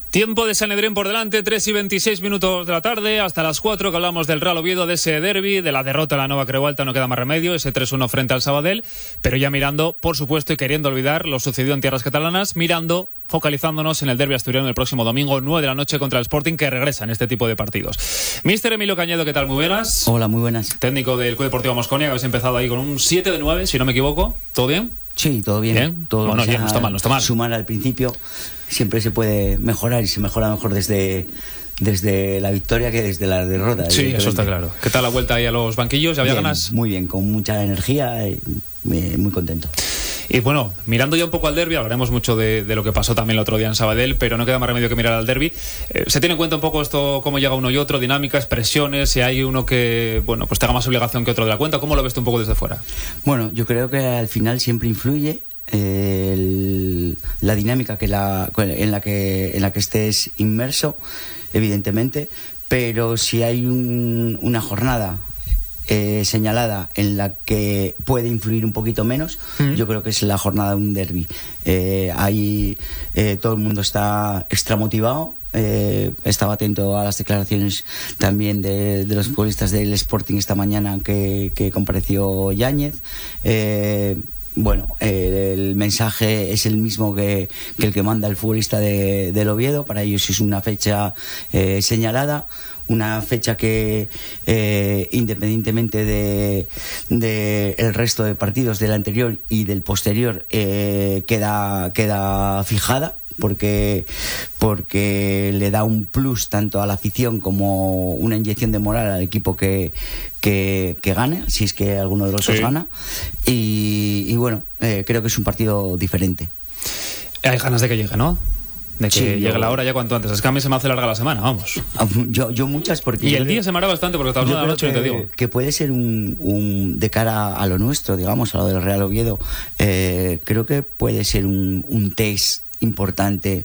Tiempo de Sanedrín por delante, 3:26 de la tarde, hasta las 4 que hablamos del Real Oviedo, de ese derbi, de la derrota en la Nova Creu Alta, no queda más remedio, ese 3-1 frente al Sabadell, pero ya mirando, por supuesto, y queriendo olvidar lo sucedido en tierras catalanas, focalizándonos en el derbi asturiano el próximo domingo, 9 de la noche contra el Sporting, que regresa en este tipo de partidos. Míster Emilio Cañedo, ¿qué tal? Muy buenas. Hola, muy buenas. Técnico del Club Deportivo Mosconia, que habéis empezado ahí con un 7 de 9, si no me equivoco, ¿todo bien? Sí, todo bien. ¿Bien? Todo, bueno, bien, no está mal, no está mal. Sumar al principio siempre se puede mejorar y se mejora mejor desde la victoria que desde la derrota. Sí, eso está claro. ¿Qué tal la vuelta ahí a los banquillos? ¿Había ganas? Muy bien, con mucha energía y muy contento. Y bueno, mirando ya un poco al derbi, hablaremos mucho de lo que pasó también el otro día en Sabadell, pero no queda más remedio que mirar al derbi. ¿Se tiene en cuenta un poco esto, cómo llega uno y otro, dinámicas, presiones, si hay uno que, bueno, pues tenga más obligación que otro de la cuenta? ¿Cómo lo ves tú un poco desde fuera? Bueno, yo creo que al final siempre influye la dinámica en la que estés inmerso, evidentemente, pero si hay una jornada señalada en la que puede influir un poquito menos, yo creo que es la jornada de un derbi. Ahí todo el mundo está extra motivado. Estaba atento a las declaraciones también de los futbolistas del Sporting esta mañana que compareció Yáñez. Bueno, el mensaje es el mismo que el que manda el futbolista del Oviedo. Para ellos es una fecha señalada, una fecha que independientemente de el resto de partidos del anterior y del posterior queda fijada, porque le da un plus tanto a la afición como una inyección de moral al equipo que gane, si es que alguno de los dos gana, y bueno, creo que es un partido diferente. Hay ganas de que llegue, ¿no? De que sí, llegue la hora ya cuanto antes. Es que a mí se me hace larga la semana, vamos. Yo muchas, porque... Y el día se me hará bastante, porque estamos una noche y te digo. Que puede ser un de cara a lo nuestro, digamos, a lo del Real Oviedo, creo que puede ser un test importante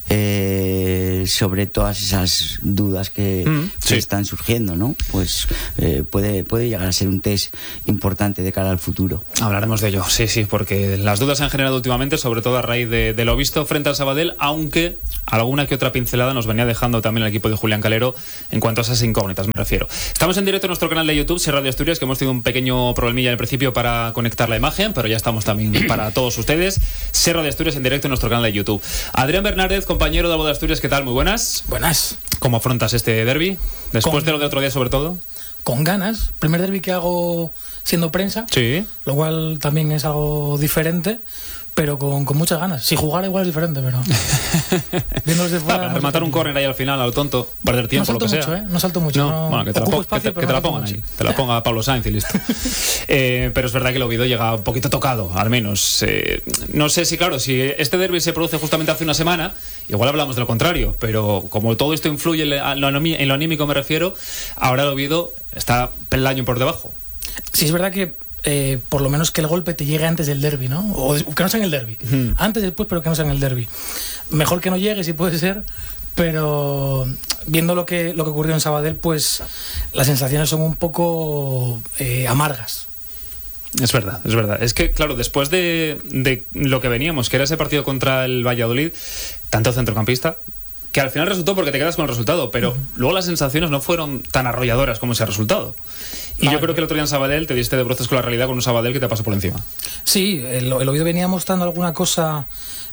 sobre todas esas dudas que están surgiendo, ¿no? Pues puede llegar a ser un test importante de cara al futuro. Hablaremos de ello, sí, porque las dudas se han generado últimamente, sobre todo a raíz de lo visto frente al Sabadell, aunque alguna que otra pincelada nos venía dejando también el equipo de Julián Calero en cuanto a esas incógnitas, me refiero. Estamos en directo en nuestro canal de YouTube, Ser Radio Asturias, que hemos tenido un pequeño problemilla en el principio para conectar la imagen, pero ya estamos también para todos ustedes. Ser Radio Asturias en directo en nuestro canal de YouTube. Adrián Bernárdez, compañero de Albo de Asturias, ¿qué tal? Muy buenas. Buenas. ¿Cómo afrontas este derbi? Después de lo de otro día, sobre todo. Con ganas. Primer derbi que hago siendo prensa. Sí. Lo cual también es algo diferente, pero con muchas ganas. Si jugara igual es diferente, pero viéndolos de fuera... Para rematar un córner ahí al final, a lo tonto, perder tiempo, no lo que mucho, sea. No salto mucho. No, bueno, que te la pongan ahí. Te la ponga Pablo Sainz y listo. Pero es verdad que el Oviedo llega un poquito tocado, al menos. No sé si, claro, si este derbi se produce justamente hace una semana, igual hablamos de lo contrario, pero como todo esto influye en lo anímico, me refiero, ahora el Oviedo está peldaño por debajo. Sí, es verdad que por lo menos que el golpe te llegue antes del derbi, ¿no? O que no sea en el derbi. Antes, después, pero que no sea en el derbi. Mejor que no llegue, si puede ser, pero viendo lo que ocurrió en Sabadell, pues las sensaciones son un poco amargas. Es verdad. Es que, claro, después de lo que veníamos, que era ese partido contra el Valladolid, tanto centrocampista, que al final resultó porque te quedas con el resultado, pero luego las sensaciones no fueron tan arrolladoras como ese resultado. Y yo creo que el otro día en Sabadell te diste de bruces con la realidad, con un Sabadell que te pasó por encima. Sí, el Oviedo venía mostrando alguna cosa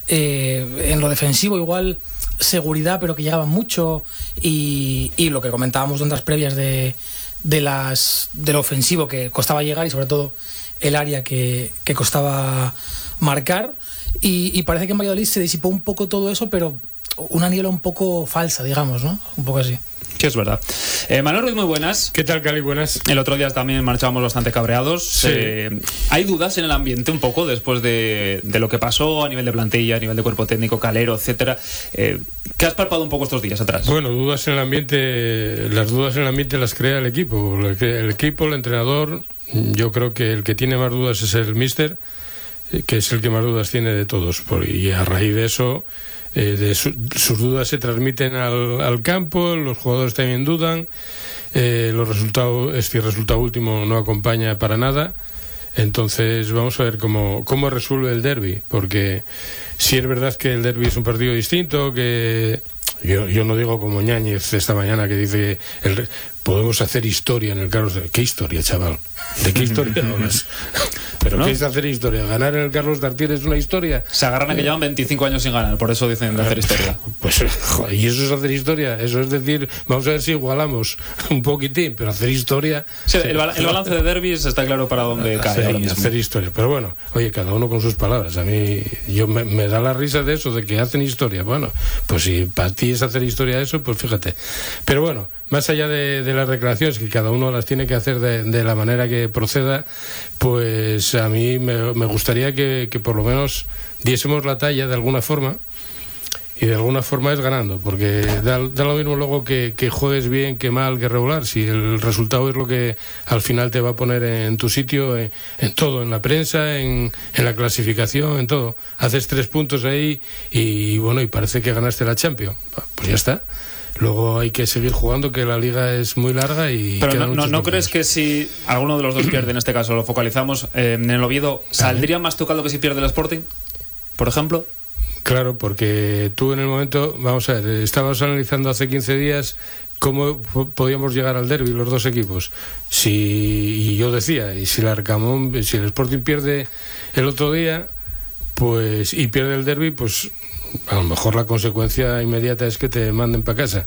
en lo defensivo, igual seguridad, pero que llegaba mucho, y lo que comentábamos en las previas de lo ofensivo, que costaba llegar, y sobre todo el área que costaba marcar, y parece que en Valladolid se disipó un poco todo eso, pero una niebla un poco falsa, digamos, ¿no? Un poco así. Sí, es verdad. Manuel Ruiz, muy buenas. ¿Qué tal, Cali? Buenas. El otro día también marchábamos bastante cabreados. Sí. ¿Hay dudas en el ambiente un poco después de lo que pasó a nivel de plantilla, a nivel de cuerpo técnico, Calero, etcétera? ¿Qué has palpado un poco estos días atrás? Bueno, dudas en el ambiente, las dudas en el ambiente las crea el equipo. El equipo, el entrenador, yo creo que el que tiene más dudas es el míster, que es el que más dudas tiene de todos. Y a raíz de eso... sus dudas se transmiten al campo, los jugadores también dudan, los resultados, este resultado último no acompaña para nada. Entonces vamos a ver cómo resuelve el derbi, porque si es verdad que el derbi es un partido distinto, que Yo no digo como Ñáñez esta mañana que dice podemos hacer historia en el Carlos. ¿Qué historia, chaval? ¿De qué historia hablas? ¿Pero no? ¿Qué es hacer historia? ¿Ganar en el Carlos Tartiere es una historia? Se agarran a que llevan 25 años sin ganar, por eso dicen de hacer historia. Pues, joder, ¿y eso es hacer historia? Eso es decir, vamos a ver si igualamos un poquitín, pero hacer historia... Sí, el balance de derbis está claro para dónde cae ahora mismo. Hacer historia, pero bueno, oye, cada uno con sus palabras. A mí me da la risa de eso, de que hacen historia. Bueno, pues si para ti es hacer historia eso, pues fíjate. Pero bueno, más allá de las declaraciones, que cada uno las tiene que hacer de la manera que proceda, pues a mí me gustaría que por lo menos diésemos la talla de alguna forma, y de alguna forma es ganando, porque da lo mismo luego que juegues bien, que mal, que regular, si el resultado es lo que al final te va a poner en tu sitio, en todo, en la prensa, en la clasificación, en todo. Haces 3 puntos ahí y bueno, y parece que ganaste la Champions, pues ya está. Luego hay que seguir jugando, que la liga es muy larga y... Pero ¿no crees que si alguno de los dos pierde, en este caso lo focalizamos, en el Oviedo, ¿saldría más tocado que si pierde el Sporting, por ejemplo? Claro, porque tú en el momento, vamos a ver, estábamos analizando hace 15 días cómo podíamos llegar al derbi los dos equipos. Y yo decía, y si el Sporting pierde el otro día, pues y pierde el derbi, pues a lo mejor la consecuencia inmediata es que te manden para casa.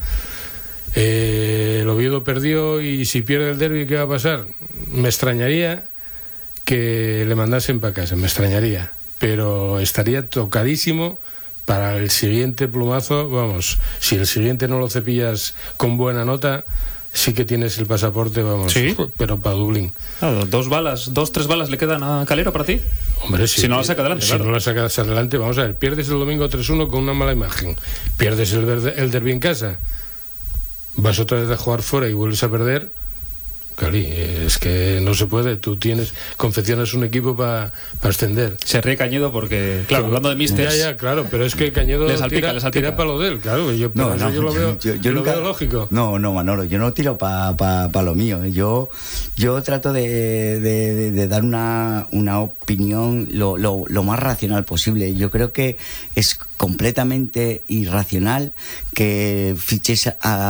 El Oviedo perdió y si pierde el derbi, ¿qué va a pasar? Me extrañaría que le mandasen para casa, me extrañaría, pero estaría tocadísimo para el siguiente plumazo. Vamos, si el siguiente no lo cepillas con buena nota, sí que tienes el pasaporte, vamos, ¿sí? Pero para Dublín. Claro, 2-3 balas le quedan a Calero para ti. Hombre, si no la saca adelante, si no la sacas adelante, vamos a ver, pierdes el domingo 3-1 con una mala imagen, pierdes el derbi en casa, vas otra vez a jugar fuera y vuelves a perder. Cali, es que no se puede. Tú confeccionas un equipo para ascender. Se ríe Cañedo porque, claro, hablando de místers... Ya, claro, pero es que Cañedo les salpica. Tira para lo de él, claro. Yo lo veo lógico. No, Manolo, yo no tiro para lo mío. Yo trato de dar una opinión lo más racional posible. Yo creo que es completamente irracional que fiches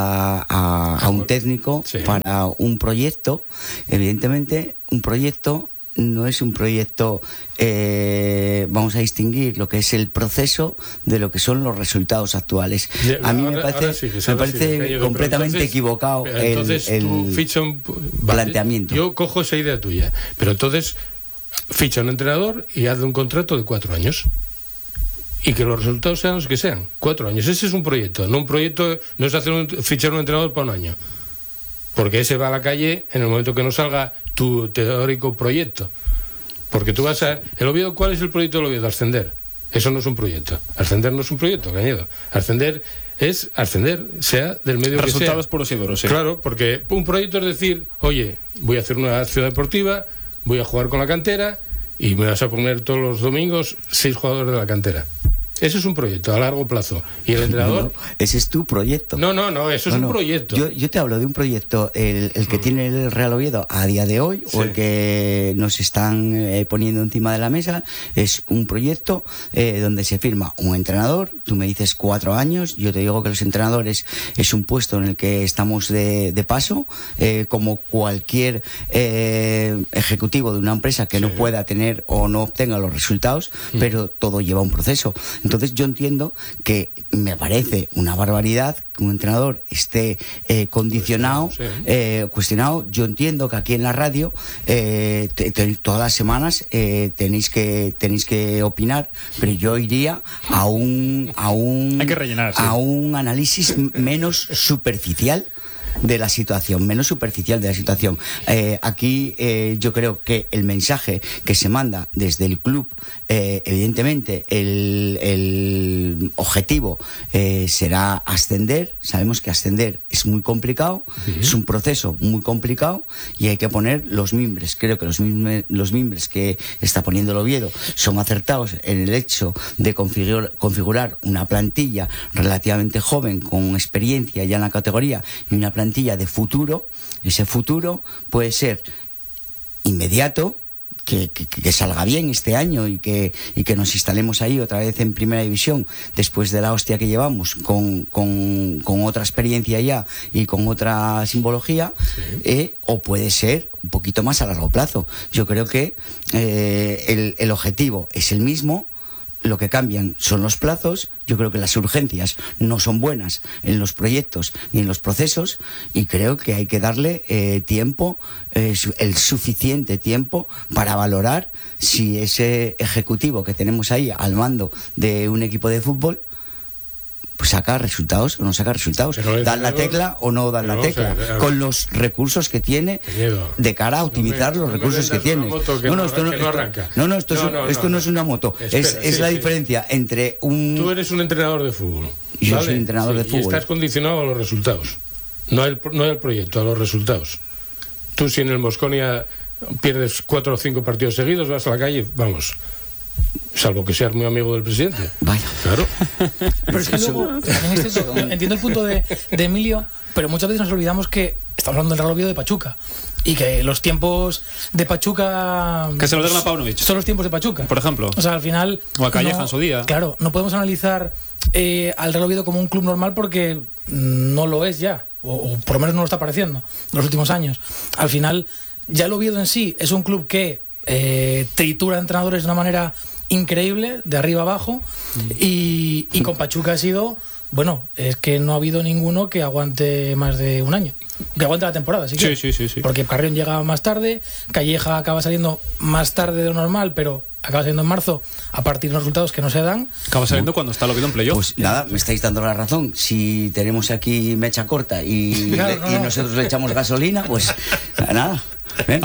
a un técnico para un proyecto. Evidentemente, un proyecto no es un proyecto, vamos a distinguir lo que es el proceso de lo que son los resultados actuales. A mí me parece completamente equivocado el planteamiento. Yo cojo esa idea tuya, pero entonces ficha un entrenador y hazle un contrato de 4 años. Y que los resultados sean los que sean. 4 años. Ese es un proyecto. No es fichar un entrenador para un año. Porque ese va a la calle en el momento que no salga tu teórico proyecto. Porque tú vas a... ¿El Oviedo cuál es el proyecto del Oviedo? Ascender. Eso no es un proyecto. Ascender no es un proyecto, Cañedo. Ascender es ascender, sea del medio que sea. Resultados puros y duros, sí. Claro, porque un proyecto es decir, oye, voy a hacer una ciudad deportiva, voy a jugar con la cantera y me vas a poner todos los domingos 6 jugadores de la cantera. Eso es un proyecto a largo plazo. ¿Y el entrenador? No, ese es tu proyecto. No, eso es un proyecto. Yo te hablo de un proyecto, el que tiene el Real Oviedo a día de hoy, o el que nos están poniendo encima de la mesa, es un proyecto donde se firma un entrenador. Tú me dices 4 años, yo te digo que los entrenadores es un puesto en el que estamos de paso, como cualquier ejecutivo de una empresa que no pueda tener o no obtenga los resultados, pero todo lleva un proceso. Entonces yo entiendo que me parece una barbaridad que un entrenador esté condicionado, cuestionado. Yo entiendo que aquí en la radio todas las semanas tenéis que opinar, pero yo iría a un hay que rellenar, a un análisis menos superficial de la situación, menos superficial de la situación. Aquí yo creo que el mensaje que se manda desde el club, evidentemente el objetivo será ascender. Sabemos que ascender es muy complicado, es un proceso muy complicado y hay que poner los mimbres. Creo que los mimbres que está poniendo el Oviedo son acertados en el hecho de configurar una plantilla relativamente joven, con experiencia ya en la categoría, y una plantilla de futuro. Ese futuro puede ser inmediato, que salga bien este año y que nos instalemos ahí otra vez en primera división después de la hostia que llevamos con otra experiencia ya y con otra simbología, o puede ser un poquito más a largo plazo. Yo creo que el objetivo es el mismo. Lo que cambian son los plazos. Yo creo que las urgencias no son buenas en los proyectos ni en los procesos, y creo que hay que darle tiempo, el suficiente tiempo para valorar si ese ejecutivo que tenemos ahí al mando de un equipo de fútbol pues saca resultados o no saca resultados, dan la tecla o no dan la tecla, con los recursos que tiene, de cara a optimizar los recursos que tiene. Esto no es una moto. Es la diferencia entre un... Tú eres un entrenador de fútbol. Yo soy entrenador de fútbol. Y estás condicionado a los resultados, no al proyecto, a los resultados. Tú, si en el Mosconia pierdes 4 o 5 partidos seguidos, vas a la calle, vamos... Salvo que seas muy amigo del presidente. Vaya. Claro. Pero es que luego, también es cierto, entiendo el punto de Emilio, pero muchas veces nos olvidamos que estamos hablando del Real Oviedo de Pachuca, y que los tiempos de Pachuca... Que se lo den a Paunovic. Son los tiempos de Pachuca. Por ejemplo. O sea, al final... O a Calleja en su día. Claro, no podemos analizar al Real Oviedo como un club normal, porque no lo es ya, o por lo menos no lo está pareciendo en los últimos años. Al final, ya el Oviedo en sí es un club que tritura entrenadores de una manera increíble, de arriba abajo, y con Pachuca ha sido, bueno, es que no ha habido ninguno que aguante más de un año, que aguante la temporada, sí. Porque Carrión llega más tarde, Calleja acaba saliendo más tarde de lo normal, pero acaba saliendo en marzo a partir de unos resultados que no se dan. Acaba saliendo cuando está el Oviedo en playoff. Pues nada, me estáis dando la razón. Si tenemos aquí mecha corta y nosotros le echamos gasolina, pues nada. Venga,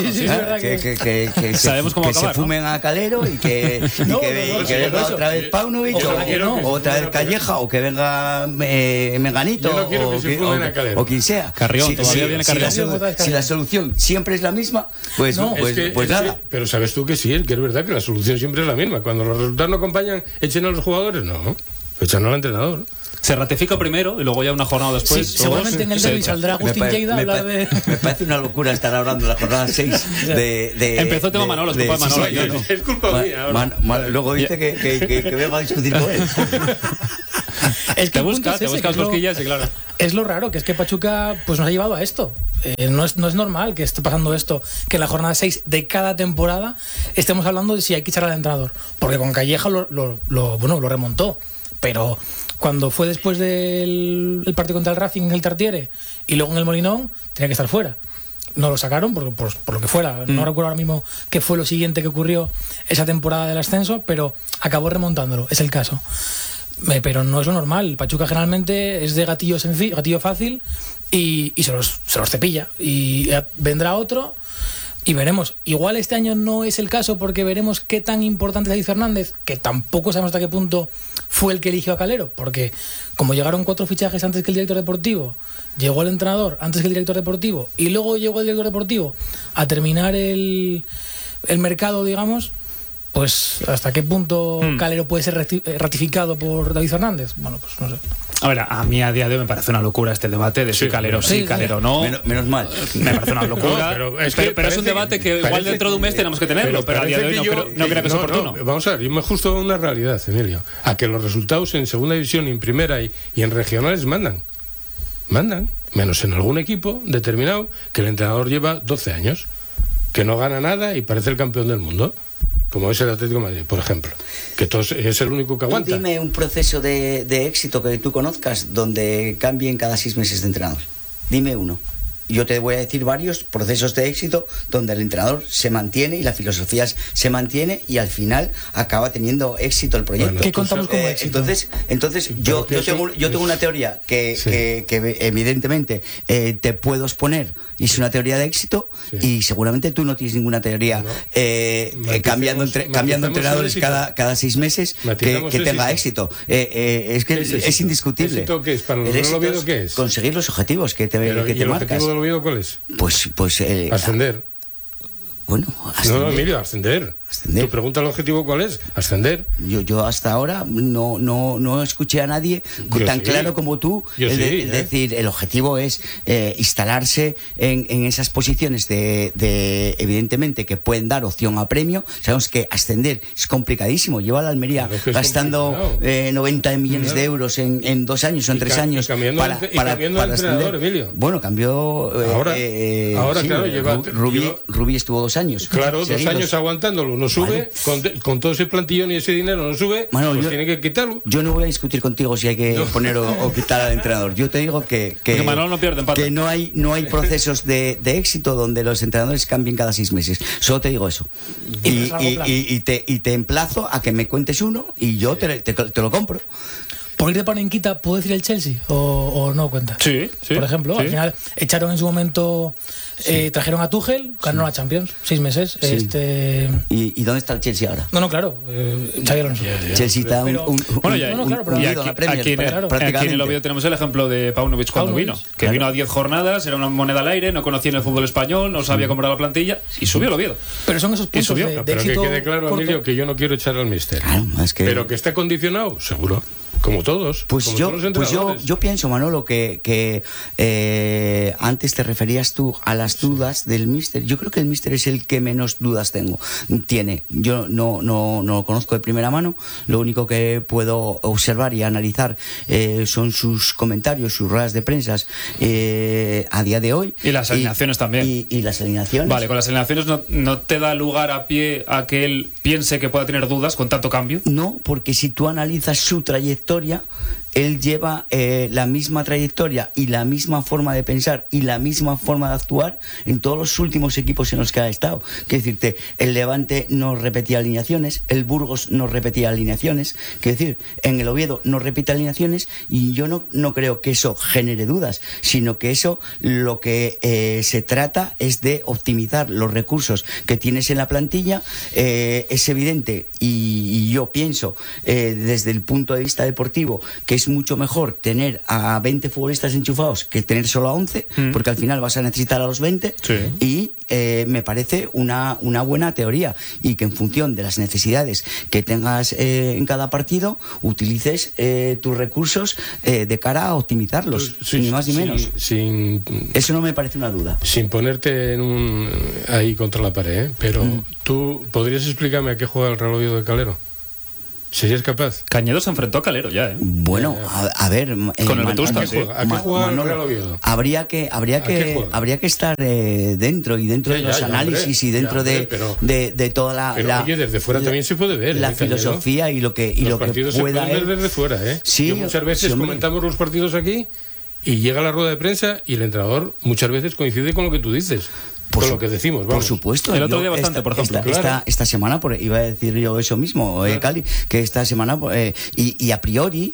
que sabemos cómo acabar, se fumen a Calero y que venga otra vez Paunovic, o otra vez Calleja, o que venga Menganito, yo no quiero que se fumen a Calero, o quien sea. Carrión, todavía viene Carrión. Si la solución siempre es la misma, pues nada. Pero sabes tú que sí, que es verdad que la solución siempre es la misma. Cuando los resultados no acompañan, echen a los jugadores, no, echan al entrenador. Se ratifica primero y luego ya una jornada después. Sí, seguramente en el derbi saldrá Agustín Lleida a hablar de... Me parece una locura estar hablando de la jornada 6 de Empezó el tema Manolo, es culpa de Manolo. Sí, ¿no? Es culpa mía. Luego dice que vengo a discutir con él. Es que te buscas cosquillas y claro. Es lo raro, que es que Pachuca pues nos ha llevado a esto. No es normal que esté pasando esto, que en la jornada 6 de cada temporada estemos hablando de si hay que echar al entrenador. Porque con Calleja lo remontó. Pero cuando fue después del partido contra el Racing en el Tartiere y luego en el Molinón, tenía que estar fuera. No lo sacaron por lo que fuera. No recuerdo ahora mismo qué fue lo siguiente que ocurrió esa temporada del ascenso, pero acabó remontándolo, es el caso. Pero no es lo normal. Pachuca generalmente es de gatillo fácil y se los cepilla. Y vendrá otro y veremos. Igual este año no es el caso, porque veremos qué tan importante es David Fernández, que tampoco sabemos hasta qué punto fue el que eligió a Calero, porque como llegaron 4 fichajes antes que el director deportivo, llegó el entrenador antes que el director deportivo y luego llegó el director deportivo a terminar el mercado, digamos, pues hasta qué punto Calero puede ser ratificado por David Fernández. Bueno, pues no sé. A ver, a mí a día de hoy me parece una locura este debate de si Calero sí, Calero no. Menos mal. Me parece una locura. Pero es un debate que igual dentro de un mes tenemos que tenerlo, pero a día de hoy no creo que sea oportuno. Vamos a ver, yo me ajusto a una realidad, Emilio, a que los resultados en segunda división, en primera y en regionales mandan, menos en algún equipo determinado que el entrenador lleva 12 años, que no gana nada y parece el campeón del mundo, como es el Atlético de Madrid, por ejemplo, que es el único que aguanta. Dime un proceso de éxito que tú conozcas donde cambien cada 6 meses de entrenador. Dime uno. Yo te voy a decir varios procesos de éxito donde el entrenador se mantiene y la filosofía se mantiene y al final acaba teniendo éxito el proyecto. Bueno, ¿qué contamos como éxito? Entonces yo tengo una teoría que evidentemente te puedo exponer y es una teoría de éxito, y seguramente tú no tienes ninguna teoría cambiando entrenadores cada 6 meses que tenga éxito. Es que es indiscutible. ¿Éxito qué es? ¿Para el Real Oviedo qué es? Conseguir los objetivos que te marcas. ¿El Oviedo cuál es? Pues ascender. Bueno, No, Emilio, ascender. ascender. ¿Tu pregunta el objetivo cuál es? Ascender. Yo hasta ahora no escuché a nadie tan claro como tú decir el objetivo es instalarse en esas posiciones de evidentemente que pueden dar opción a premio. Sabemos que ascender es complicadísimo. Lleva a la Almería gastando 90 millones de euros en 2 años o en 3 años para ascender. Emilio. Bueno, cambió ahora sí, claro, Rubí estuvo 2 años. Claro, seguidos. 2 años aguantándolo, no sube, con todo ese plantillón y ese dinero no sube, pues tiene que quitarlo. Yo no voy a discutir contigo si hay que poner o quitar al entrenador. Yo te digo que Manolo no pierde empate. Que no hay procesos de éxito donde los entrenadores cambien cada 6 meses. Solo te digo eso. Y te emplazo a que me cuentes uno y yo te lo compro. ¿Por ir de Panenquita puedo decir el Chelsea o no cuenta? Sí. Por ejemplo, al final echaron en su momento, trajeron a Tuchel, ganaron la Champions, 6 meses. Sí. ¿Y dónde está el Chelsea ahora? No, claro, Xabi Alonso. Chelsea está aquí en el Oviedo tenemos el ejemplo de Paunovic cuando vino, que vino a 10 jornadas, era una moneda al aire, no conocía en el fútbol español, no sabía cómo era la plantilla y subió el Oviedo. Pero son esos puntos de pero éxito que quede claro, corto. Emilio, que yo no quiero echar al míster. Claro, pero que está condicionado, seguro. Como todos. Pues yo pienso, Manolo, que antes te referías tú a las dudas del míster. Yo creo que el míster es el que menos dudas tiene. Yo no lo conozco de primera mano. Lo único que puedo observar y analizar son sus comentarios, sus ruedas de prensa a día de hoy. Y las alineaciones también. Y las alineaciones. Vale, con las alineaciones no te da lugar a pie a que él piense que pueda tener dudas con tanto cambio. No, porque si tú analizas su trayectoria, él lleva la misma trayectoria y la misma forma de pensar y la misma forma de actuar en todos los últimos equipos en los que ha estado. Quiero decirte, el Levante no repetía alineaciones, el Burgos no repetía alineaciones, quiero decir, en el Oviedo no repite alineaciones y yo no creo que eso genere dudas, sino que eso lo que se trata es de optimizar los recursos que tienes en la plantilla. Es evidente y yo pienso desde el punto de vista deportivo que es mucho mejor tener a 20 futbolistas enchufados que tener solo a 11, porque al final vas a necesitar a los 20 y me parece una buena teoría y que en función de las necesidades que tengas en cada partido utilices tus recursos de cara a optimizarlos, ni más ni menos. Eso no me parece una duda. Sin ponerte ahí contra la pared, pero ¿tú podrías explicarme a qué juega el Real Oviedo de Calero? ¿Serías capaz? Cañedo se enfrentó a Calero ya, Bueno, a ver... con el Vetusta, sí. ¿A qué juega el Real Oviedo? Habría que estar dentro de los análisis y dentro de toda la... Oye, desde fuera también se puede ver. La filosofía y lo que pueda... Ver desde fuera, ¿eh? Sí, muchas veces comentamos los partidos aquí y llega la rueda de prensa y el entrenador muchas veces coincide con lo que tú dices. Con lo que decimos, vamos. Por supuesto. El otro día bastante, por ejemplo. Esta semana, iba a decir yo eso mismo, Cali, que esta semana, y a priori,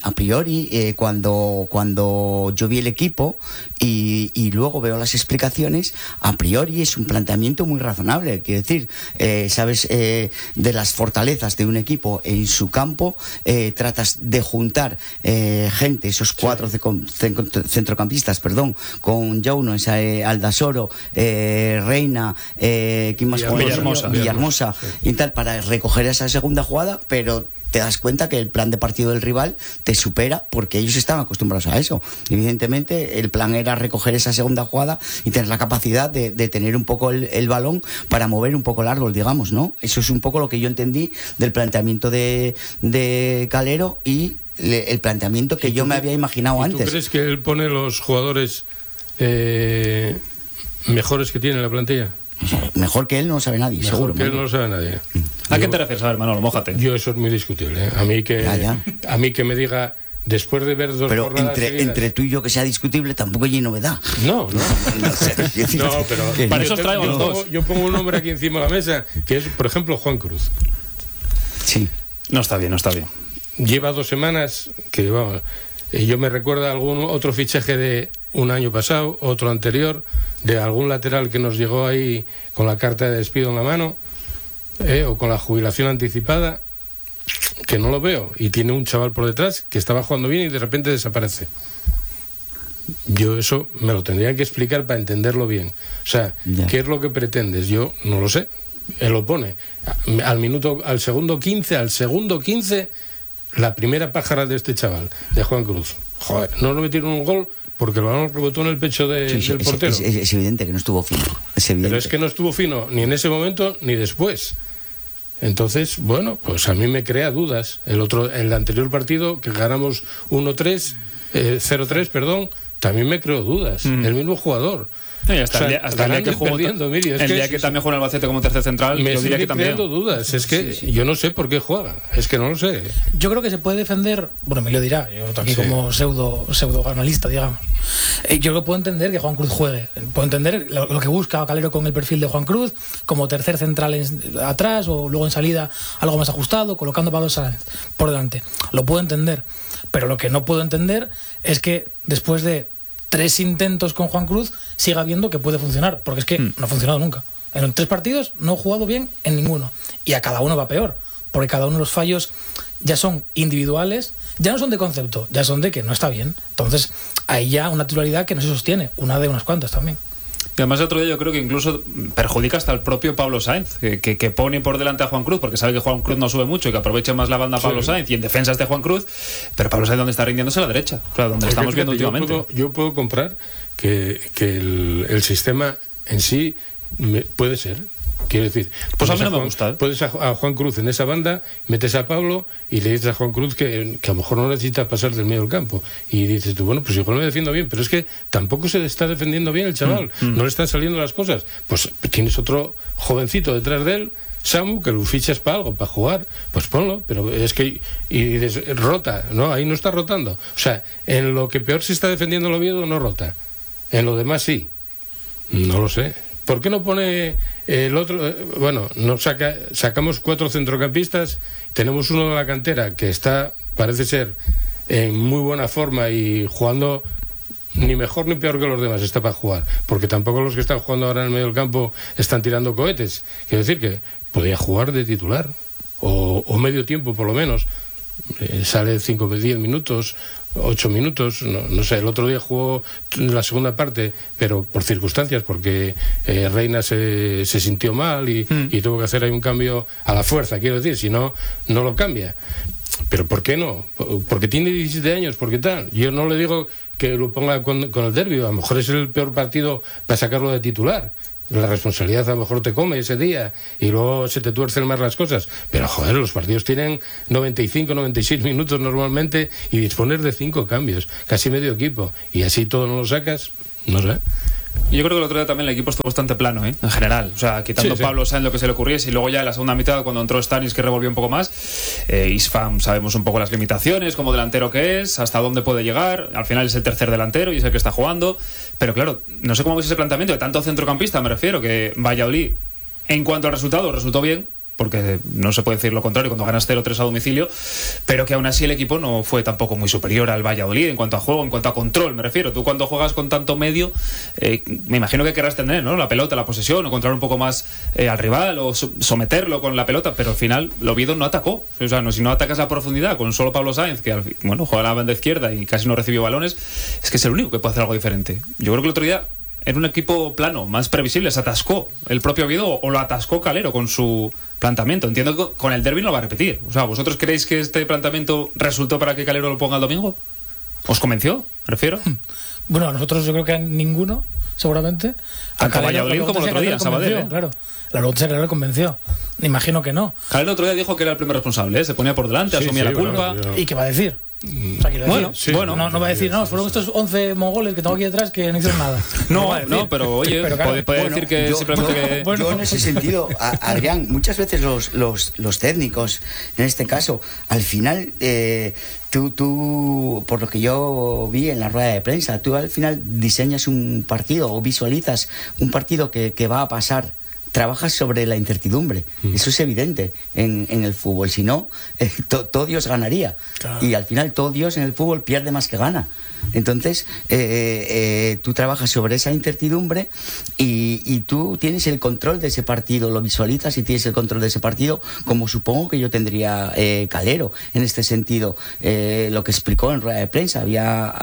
cuando yo vi el equipo y luego veo las explicaciones, a priori es un planteamiento muy razonable. Quiero decir, sabes de las fortalezas de un equipo en su campo, tratas de juntar gente, esos 4 centrocampistas, con Jauno, Aldasoro, Reina, ¿quién más? Villahermosa y tal, para recoger esa segunda jugada, pero te das cuenta que el plan de partido del rival te supera porque ellos están acostumbrados a eso. Evidentemente el plan era recoger esa segunda jugada y tener la capacidad de tener un poco el balón para mover un poco el árbol, digamos, ¿no? Eso es un poco lo que yo entendí del planteamiento de Calero y el planteamiento que yo me había imaginado antes. ¿Tú crees que él pone los jugadores mejores que tiene la plantilla? Mejor que él no lo sabe nadie, mejor seguro. Que él no lo sabe nadie. ¿A qué te refieres? A ver, Manolo, mójate. Yo eso es muy discutible, ¿eh? A mí que me diga, después de ver 2 pero jornadas entre tú y yo que sea discutible tampoco hay novedad. No, pero para eso os traigo los dos. Yo pongo un nombre aquí encima de la mesa, que es, por ejemplo, Juan Cruz. Sí. No está bien. Lleva 2 semanas que, vamos, yo me recuerdo algún otro fichaje de un año pasado, otro anterior, de algún lateral que nos llegó ahí con la carta de despido en la mano, o con la jubilación anticipada, que no lo veo, y tiene un chaval por detrás que estaba jugando bien y de repente desaparece. Yo eso me lo tendría que explicar para entenderlo bien. O sea, ¿qué es lo que pretendes? Yo no lo sé. él lo pone. Al segundo 15, la primera pájara de este chaval, de Juan Cruz. Joder, no lo metieron un gol porque el balón rebotó en el pecho del portero. Es evidente que no estuvo fino. Pero es que no estuvo fino ni en ese momento ni después. Entonces, bueno, pues a mí me crea dudas. El anterior partido, que ganamos 0-3, perdón, también me creó dudas. El mismo jugador. Sí, hasta el día que jugó, que también jugó en Albacete como tercer central, me yo diría que también creando dudas. Es que yo no sé por qué juega, es que no lo sé. Yo creo que se puede defender, bueno, me lo dirá, yo aquí como pseudo analista, digamos. Yo lo puedo entender que Juan Cruz juegue, puedo entender lo que busca Calero con el perfil de Juan Cruz, como tercer central atrás o luego en salida algo más ajustado, colocando a Pablo Sáenz por delante. Lo puedo entender, pero lo que no puedo entender es que después de 3 intentos con Juan Cruz siga viendo que puede funcionar, porque es que no ha funcionado nunca. En los 3 partidos no ha jugado bien en ninguno, y a cada uno va peor, porque cada uno de los fallos ya son individuales, ya no son de concepto, ya son de que no está bien. Entonces hay ya una titularidad que no se sostiene, una de unas cuantas también. Y además el otro día yo creo que incluso perjudica hasta el propio Pablo Sáenz, que pone por delante a Juan Cruz, porque sabe que Juan Cruz no sube mucho y que aproveche más la banda a Pablo Sáenz, y en defensa es de Juan Cruz, pero Pablo Sáenz donde está rindiéndose a la derecha, o sea, donde estamos viendo últimamente. Yo puedo comprar que el sistema en sí puede ser. Quiero decir, pues a mí no me gusta. Puedes a Juan Cruz en esa banda, metes a Pablo y le dices a Juan Cruz que a lo mejor no necesita pasar del medio del campo. Y dices tú, bueno, pues igual me defiendo bien, pero es que tampoco se le está defendiendo bien el chaval, no le están saliendo las cosas. Pues tienes otro jovencito detrás de él, Samu, que lo fichas para algo, para jugar, pues ponlo, pero es que y dices, rota, no, ahí no está rotando. O sea, en lo que peor se está defendiendo el Oviedo no rota, en lo demás sí. No lo sé. ¿Por qué no pone el otro? Bueno, sacamos 4 centrocampistas, tenemos uno de la cantera que parece ser en muy buena forma y jugando ni mejor ni peor que los demás, está para jugar, porque tampoco los que están jugando ahora en el medio del campo están tirando cohetes. Quiero decir que podía jugar de titular o medio tiempo por lo menos. Sale 5 10 minutos, 8 minutos, no sé. El otro día jugó la segunda parte, pero por circunstancias, porque Reina se sintió mal y tuvo que hacer ahí un cambio a la fuerza, quiero decir, si no, no lo cambia. Pero ¿por qué no? Porque tiene 17 años, ¿por qué tal? Yo no le digo que lo ponga con el derbi, a lo mejor es el peor partido para sacarlo de titular. La responsabilidad a lo mejor te come ese día y luego se te tuercen más las cosas, pero joder, los partidos tienen 95, 96 minutos normalmente y disponer de 5 cambios, casi medio equipo, y así todo no lo sacas, no sé. Yo creo que el otro día también el equipo estuvo bastante plano, en general. O sea, quitando Pablo Sáenz lo que se le ocurriese, y luego ya en la segunda mitad, cuando entró Stanis, que revolvió un poco más, Isfan sabemos un poco las limitaciones, como delantero que es, hasta dónde puede llegar. Al final es el tercer delantero y es el que está jugando. Pero claro, no sé cómo veis ese planteamiento de tanto centrocampista, me refiero, que Valladolid, en cuanto al resultado, resultó bien, porque no se puede decir lo contrario cuando ganas 0-3 a domicilio, pero que aún así el equipo no fue tampoco muy superior al Valladolid en cuanto a juego, en cuanto a control, me refiero. Tú cuando juegas con tanto medio, me imagino que querrás tener, ¿no?, la pelota, la posesión, o controlar un poco más al rival, o someterlo con la pelota, pero al final el Oviedo no atacó. O sea, si no atacas a profundidad con solo Pablo Sáenz, que juega en la banda izquierda y casi no recibió balones, es que es el único que puede hacer algo diferente. Yo creo que el otro día era un equipo plano, más previsible, se atascó el propio Oviedo, o lo atascó Calero con su planteamiento. Entiendo que con el derbi no lo va a repetir. O sea, ¿vosotros creéis que este planteamiento resultó para que Calero lo ponga el domingo? ¿Os convenció? ¿Me refiero? Bueno, a nosotros yo creo que a ninguno, seguramente. Tanto a Valladolid como el otro día, Sabadell, claro. La pregunta es que Calero convenció. Me imagino que no. Calero el otro día dijo que era el primer responsable, se ponía por delante, asumía la culpa. Bueno, ¿y qué va a decir? O sea, bueno, no va a decir, no, fueron estos 11 mongoles que tengo aquí detrás que no hicieron nada. No, pero oye, claro, puede decir que simplemente que... Yo en ese sentido, Adrián, muchas veces los técnicos, en este caso, al final, tú, por lo que yo vi en la rueda de prensa, tú al final diseñas un partido o visualizas un partido que va a pasar. Trabajas sobre la incertidumbre, eso es evidente en el fútbol, si no, todo Dios ganaría, claro. Y al final todo Dios en el fútbol pierde más que gana. Entonces tú trabajas sobre esa incertidumbre y tú tienes el control de ese partido, lo visualizas y tienes el control de ese partido, como supongo que yo tendría Calero en este sentido. Lo que explicó en rueda de prensa, había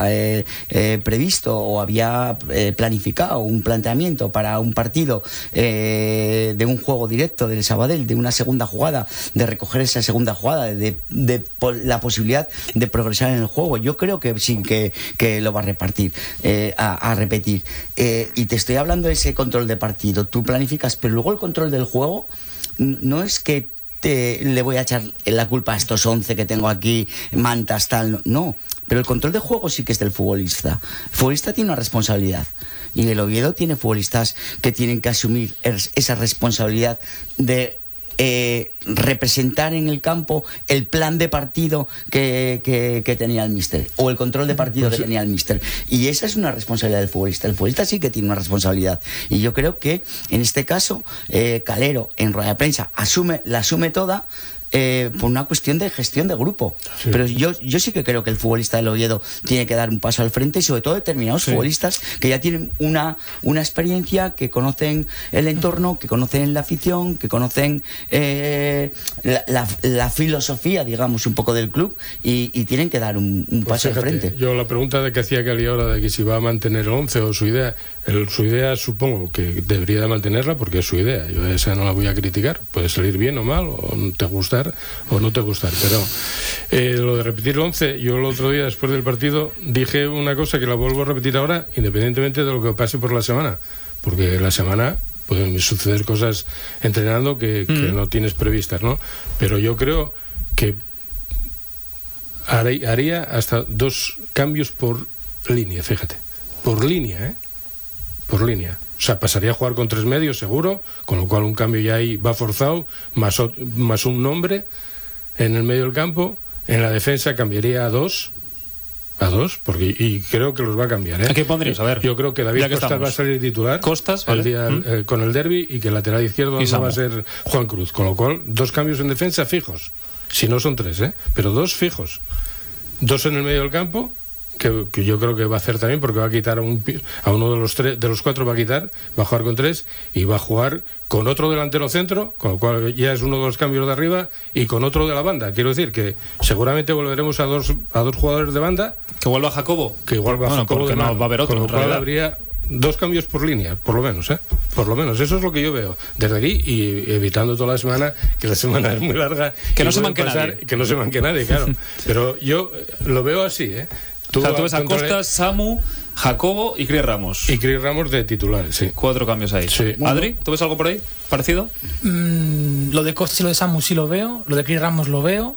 previsto o había planificado un planteamiento para un partido de un juego directo del Sabadell, de una segunda jugada, de recoger esa segunda jugada, de la posibilidad de progresar en el juego. Yo creo que sí, que lo va a repetir. Y te estoy hablando de ese control de partido. Tú planificas, pero luego el control del juego no es que le voy a echar la culpa a estos 11 que tengo aquí, mantas, tal, no. Pero el control de juego sí que es del futbolista. El futbolista tiene una responsabilidad. Y el Oviedo tiene futbolistas que tienen que asumir esa responsabilidad de representar en el campo el plan de partido que tenía el míster, o el control de partido que tenía el míster. Y esa es una responsabilidad del futbolista. El futbolista sí que tiene una responsabilidad. Y yo creo que en este caso Calero en rueda de prensa la asume toda, por una cuestión de gestión de grupo. Sí. Pero yo sí que creo que el futbolista del Oviedo tiene que dar un paso al frente, y sobre todo determinados futbolistas que ya tienen una experiencia, que conocen el entorno, que conocen la afición, que conocen la filosofía, digamos, un poco del club, y tienen que dar un paso al frente. Yo la pregunta de que hacía Cali ahora, de que si va a mantener el 11 o su idea supongo que debería de mantenerla, porque es su idea. Yo esa no la voy a criticar. Puede salir bien o mal, o te gustar o no te gustar, pero lo de repetir el 11, yo el otro día después del partido dije una cosa que la vuelvo a repetir ahora, independientemente de lo que pase por la semana, porque la semana pueden suceder cosas entrenando que no tienes previstas, ¿no? Pero yo creo que haría hasta 2 cambios por línea, fíjate, por línea. O sea, pasaría a jugar con 3 medios seguro, con lo cual un cambio ya ahí va forzado, más un nombre en el medio del campo. En la defensa cambiaría a 2, y creo que los va a cambiar, ¿eh? ¿A qué pondrías? A ver, yo creo que David Costas va a salir titular, Costas, ¿vale? Con el derbi, y que el lateral izquierdo no va a ser Juan Cruz, con lo cual 2 cambios en defensa fijos, si no son 3, pero 2 fijos, 2 en el medio del campo, que yo creo que va a hacer también, porque va a quitar a uno de los 4, va a jugar con 3, y va a jugar con otro delantero centro, con lo cual ya es uno de los cambios de arriba, y con otro de la banda. Quiero decir que seguramente volveremos a dos jugadores de banda. Que vuelva Jacobo. Que vuelva Jacobo, porque no va a haber otro. Con lo cual habría 2 cambios por línea, por lo menos, por lo menos. Eso es lo que yo veo desde aquí, y evitando toda la semana, que la semana es muy larga. Que no se manque nadie. Que no se manque nadie, claro. Pero yo lo veo así, Tú ves a Costas, Samu, Jacobo y Cris Ramos. Y Cris Ramos de titulares, sí. 4 cambios ahí. Sí. Adri, ¿tú ves algo por ahí parecido? Lo de Costas y lo de Samu sí lo veo. Lo de Cris Ramos lo veo.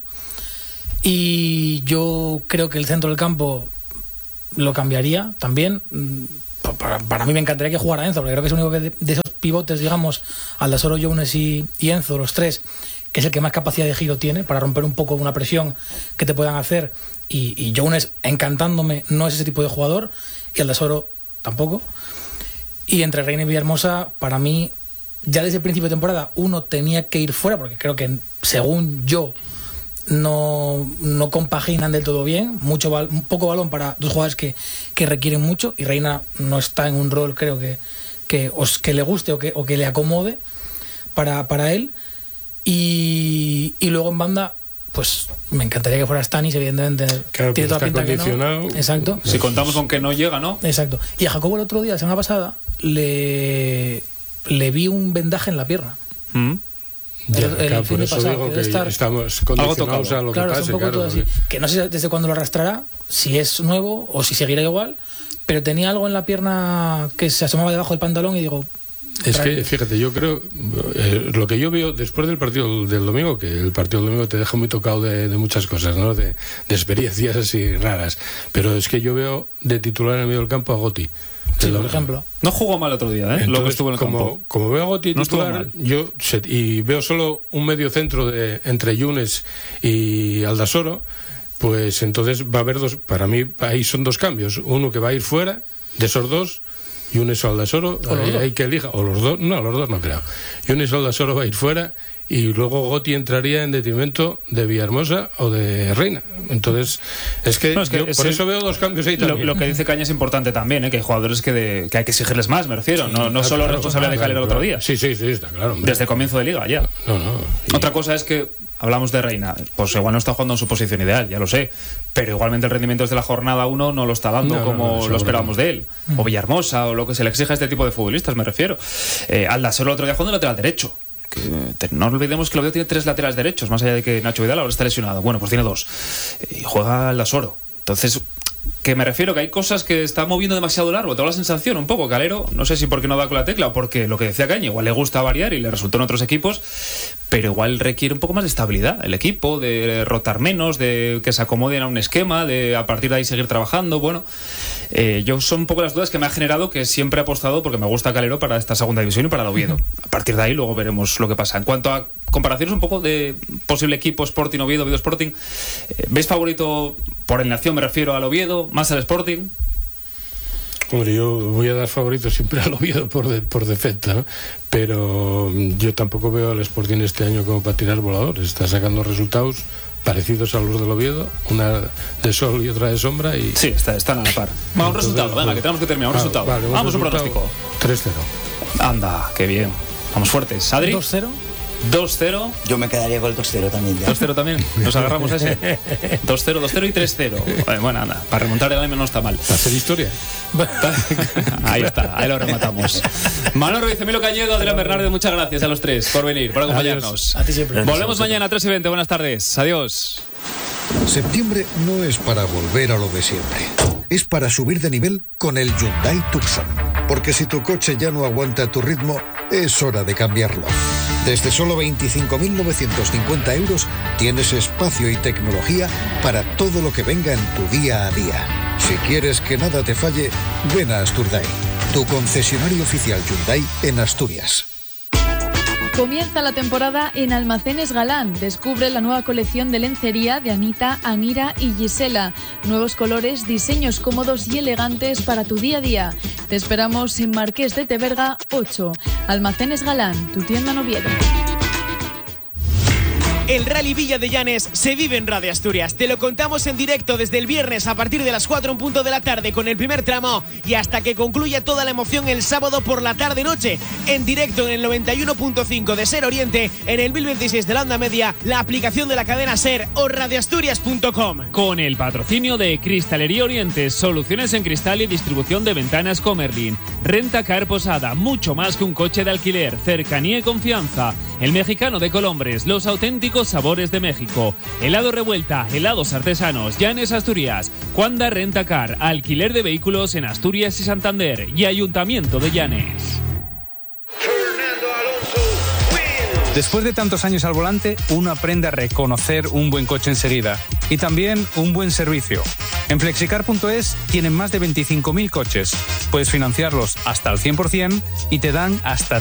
Y yo creo que el centro del campo lo cambiaría también. Para mí me encantaría que jugara Enzo, porque creo que es el único de esos pivotes, digamos, Aldasoro, Younes y Enzo, los 3, que es el que más capacidad de giro tiene para romper un poco una presión que te puedan hacer. Y Younes, encantándome, no es ese tipo de jugador, y Aldasoro tampoco. Y entre Reina y Villahermosa, para mí, ya desde el principio de temporada, uno tenía que ir fuera, porque creo que, según yo, no compaginan del todo bien. Poco balón para 2 jugadores que requieren mucho, y Reina no está en un rol, creo que le guste o que le acomode para él. Y luego en banda, pues me encantaría que fuera Stanis, evidentemente. Claro, tiene toda la pinta condicionado. Que no. Exacto. Si contamos con que no llega, ¿no? Exacto. Y a Jacobo el otro día, la semana pasada, le vi un vendaje en la pierna. El por eso pasado, digo que estamos condicionados a lo que pase. Claro, así. Que no sé desde cuándo lo arrastrará, si es nuevo o si seguirá igual, pero tenía algo en la pierna que se asomaba debajo del pantalón, y digo... Es que, fíjate, yo creo, lo que yo veo después del partido del domingo, que el partido del domingo te deja muy tocado de muchas cosas, ¿no? De experiencias así raras, pero es que yo veo de titular en el medio del campo a Gotti. Sí, por ejemplo. No jugó mal otro día, Entonces, lo que estuvo en el campo. Como veo a Gotti titular, y veo solo un medio centro entre Younes y Aldasoro, pues entonces va a haber 2, para mí ahí son 2 cambios, uno que va a ir fuera, de esos 2, Younes o Aldasoro, hay que elija, o los 2, los 2 no creo. Younes o Aldasoro va a ir fuera, y luego Gotti entraría en detrimento de Villahermosa o de Reina. Entonces, es que por eso veo 2 cambios ahí también. Lo que dice Caña es importante también, que hay jugadores que hay que exigirles más, me refiero. Sí, no solo responsabilidad de Calero el otro día. Sí, está claro. Hombre. Desde el comienzo de liga, ya. No. Otra cosa es que hablamos de Reina, pues igual no está jugando en su posición ideal, ya lo sé, pero igualmente el rendimiento desde la jornada 1 no lo está dando como lo esperábamos de él, o Villahermosa, o lo que se le exige a este tipo de futbolistas, me refiero. Aldasoro el otro día jugando lateral derecho. Que no olvidemos que el Oviedo tiene 3 laterales derechos, más allá de que Nacho Vidal ahora está lesionado. Bueno, pues tiene 2. Y juega Aldasoro. Entonces, que me refiero que hay cosas que está moviendo demasiado largo. Tengo la sensación un poco, Calero, no sé si porque no da con la tecla o porque lo que decía Caña, igual le gusta variar y le resultó en otros equipos, pero igual requiere un poco más de estabilidad el equipo, de rotar menos, de que se acomoden a un esquema, de a partir de ahí seguir trabajando. Bueno, yo son un poco las dudas que me ha generado, que siempre he apostado porque me gusta Calero para esta segunda división y para el Oviedo. A partir de ahí luego veremos lo que pasa. En cuanto a comparaciones un poco de posible equipo Sporting Oviedo, Oviedo Sporting, ¿veis favorito por alineación? Me refiero al Oviedo, más al Sporting. Hombre, yo voy a dar favorito siempre al Oviedo por defecto, ¿no? Pero yo tampoco veo al Sporting este año como para tirar voladores. Está sacando resultados parecidos a los del Oviedo, una de sol y otra de sombra. Y sí, están a la par. Vamos, un resultado, venga, que tenemos que terminar. Un resultado. Vale, vamos, un pronóstico. 3-0. Anda, qué bien. Vamos fuertes. Adri. 2-0. 2-0. Yo me quedaría con el 2-0 también. 2-0 también. Nos agarramos a ese. 2-0, 2-0 y 3-0. Bueno, anda. Para remontar el año no está mal. Para hacer historia. Ahí está, ahí lo rematamos. Manolo Ruiz, Emilio Cañedo, Adrián Bernardo, muchas gracias a los 3 por venir, por acompañarnos. A ti siempre. Volvemos mañana a 3:20. Buenas tardes. Adiós. Septiembre no es para volver a lo de siempre. Es para subir de nivel con el Hyundai Tucson. Porque si tu coche ya no aguanta tu ritmo, es hora de cambiarlo. Desde solo 25.950 euros tienes espacio y tecnología para todo lo que venga en tu día a día. Si quieres que nada te falle, ven a Asturday, tu concesionario oficial Hyundai en Asturias. Comienza la temporada en Almacenes Galán. Descubre la nueva colección de lencería de Anita, Anira y Gisela. Nuevos colores, diseños cómodos y elegantes para tu día a día. Te esperamos en Marqués de Teverga 8. Almacenes Galán, tu tienda en Oviedo. El Rally Villa de Llanes se vive en Radio Asturias. Te lo contamos en directo desde el viernes a partir de las 4 en punto de la tarde con el primer tramo y hasta que concluya toda la emoción el sábado por la tarde-noche. En directo en el 91.5 de Ser Oriente, en el 1026 de la onda media, la aplicación de la cadena Ser o radioasturias.com. Con el patrocinio de Cristalería Oriente, soluciones en cristal y distribución de ventanas Comerlin. Renta Car Posada, mucho más que un coche de alquiler, cercanía y confianza. El Mexicano de Colombres, los auténticos sabores de México. Helado Revuelta, helados artesanos, Llanes Asturias. Cuanda Renta Car, alquiler de vehículos en Asturias y Santander. Y Ayuntamiento de Llanes. Después de tantos años al volante, uno aprende a reconocer un buen coche enseguida y también un buen servicio. En Flexicar.es tienen más de 25.000 coches. Puedes financiarlos hasta el 100% y te dan hasta